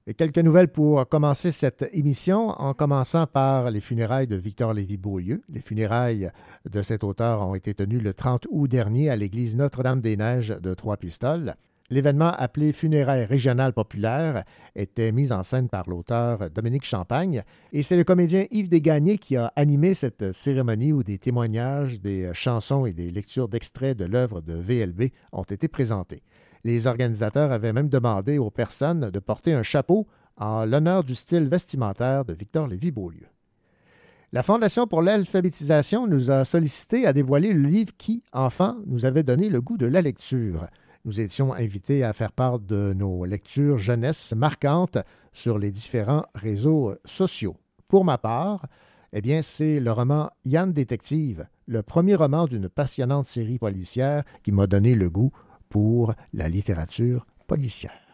Et quelques nouvelles pour commencer cette émission, en commençant par les funérailles de Victor Lévy-Beaulieu. Les funérailles de cet auteur ont été tenues le 30 août dernier à l'église Notre-Dame-des-Neiges de Trois-Pistoles. L'événement, appelé Funérailles régionales populaires, était mis en scène par l'auteur Dominique Champagne, et c'est le comédien Yves Desgagnés qui a animé cette cérémonie où des témoignages, des chansons et des lectures d'extraits de l'œuvre de VLB ont été présentés. Les organisateurs avaient même demandé aux personnes de porter un chapeau en l'honneur du style vestimentaire de Victor Lévy-Beaulieu. La Fondation pour l'alphabétisation nous a sollicité à dévoiler le livre qui, enfant, nous avait donné le goût de la lecture. Nous étions invités à faire part de nos lectures jeunesse marquantes sur les différents réseaux sociaux. Pour ma part, c'est le roman Yann Détective, le premier roman d'une passionnante série policière qui m'a donné le goût pour la littérature policière.